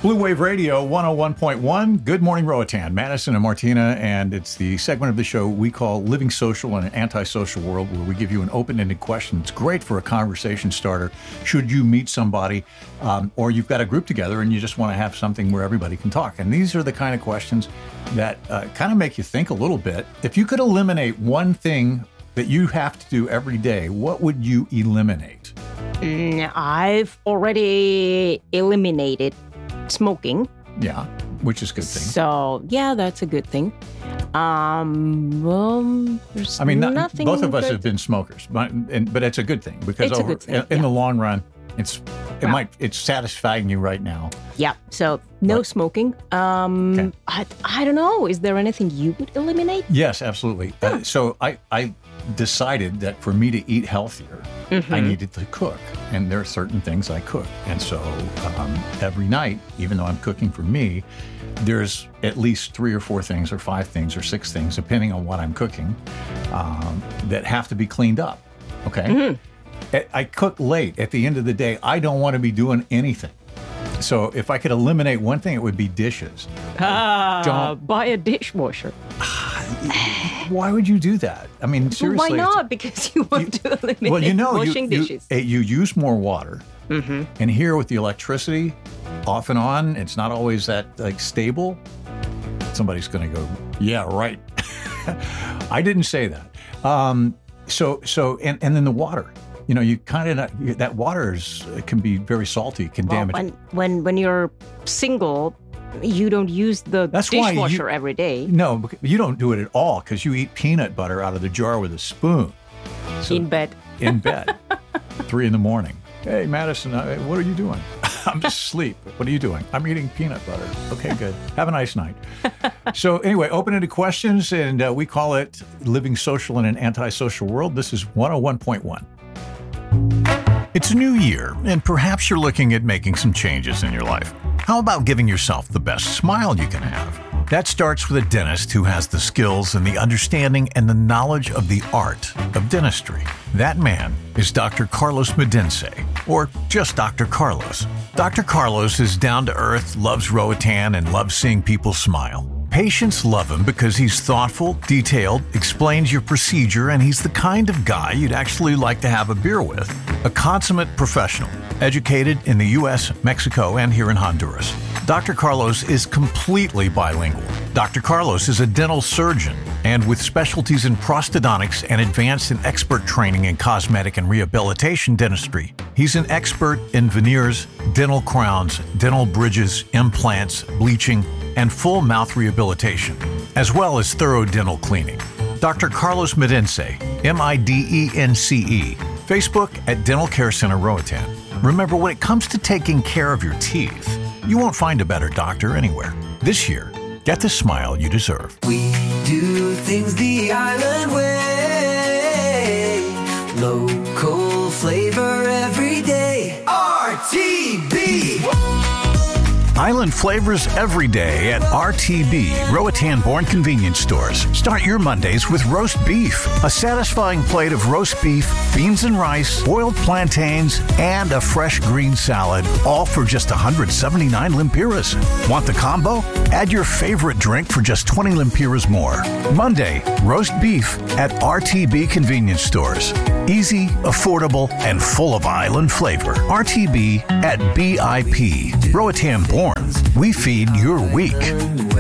Blue Wave Radio 101.1. Good morning, Roatan. Madison and Martina, and it's the segment of the show we call Living Social in an Antisocial World, where we give you an open-ended question. It's great for a conversation starter should you meet somebody or you've got a group together and you just want to have something where everybody can talk. And these are the kind of questions that kind of make you think a little bit. If you could eliminate one thing that you have to do every day, what would you eliminate? I've already eliminated smoking. Yeah, which is a good thing. So, yeah, that's a good thing. There's nothing. Both of us have been smokers, but it's a good thing because in the long run, it's satisfying you right now. Yeah. So no smoking. Okay. I don't know. Is there anything you would eliminate? Yes, absolutely. So I decided that for me to eat healthier, I needed to cook, and there are certain things I cook, and so every night, even though I'm cooking for me, there's at least 3 or 4 things or 5 things or 6 things, depending on what I'm cooking, that have to be cleaned up. Okay. I cook late. At the end of the day, I don't want to be doing anything. So if I could eliminate one thing, it would be dishes. Buy a dishwasher. Why would you do that? I mean, seriously. Why not? Because you want to eliminate washing dishes. You use more water. And here with the electricity, off and on, it's not always that stable. Somebody's going to go, yeah, right. I didn't say that. So then the water. You know, you kind of that water can be very salty, can damage. When you're single, you don't use the dishwasher every day. No, you don't do it at all because you eat peanut butter out of the jar with a spoon. So, in bed. 3 a.m. Hey, Madison, what are you doing? I'm just asleep. What are you doing? I'm eating peanut butter. Okay, good. Have a nice night. So anyway, open-ended questions, and we call it Living Social in an Antisocial World. This is 101.1. It's a new year, and perhaps you're looking at making some changes in your life. How about giving yourself the best smile you can have? That starts with a dentist who has the skills and the understanding and the knowledge of the art of dentistry. That man is Dr. Carlos Medense, or just Dr. Carlos. Dr. Carlos is down to earth, loves Roatan, and loves seeing people smile. Patients love him because he's thoughtful, detailed, explains your procedure, and he's the kind of guy you'd actually like to have a beer with. A consummate professional, educated in the U.S., Mexico, and here in Honduras. Dr. Carlos is completely bilingual. Dr. Carlos is a dental surgeon, and with specialties in prosthodontics and advanced and expert training in cosmetic and rehabilitation dentistry. He's an expert in veneers, dental crowns, dental bridges, implants, bleaching, and full mouth rehabilitation, as well as thorough dental cleaning. Dr. Carlos Medense, Midence, Facebook at Dental Care Center Roatan. Remember, when it comes to taking care of your teeth, you won't find a better doctor anywhere. This year, get the smile you deserve. We do things the island way. Local flavor every day. RTB. Island flavors every day at RTB, Roatan-born convenience stores. Start your Mondays with roast beef, a satisfying plate of roast beef, beans and rice, boiled plantains, and a fresh green salad, all for just 179 lempiras. Want the combo? Add your favorite drink for just 20 lempiras more. Monday, roast beef at RTB convenience stores. Easy, affordable, and full of island flavor. RTB at BIP, Roatan-born. We feed your week.